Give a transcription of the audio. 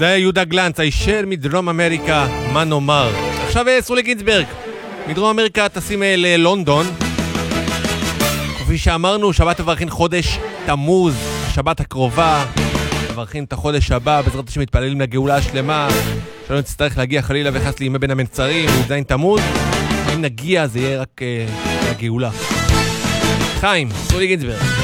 זה יהודה גלנץ, הישר מדרום אמריקה, מה נאמר. עכשיו סרולי גינצברג, מדרום אמריקה טסים ללונדון. כפי שאמרנו, שבת תברכין חודש תמוז, השבת הקרובה, תברכין את החודש הבא, בעזרת השם מתפללים לגאולה השלמה, שלא נצטרך להגיע חלילה וחס לימי בין המצרים, י"ז תמוז. אם נגיע זה יהיה רק הגאולה. חיים, סרולי גינצברג.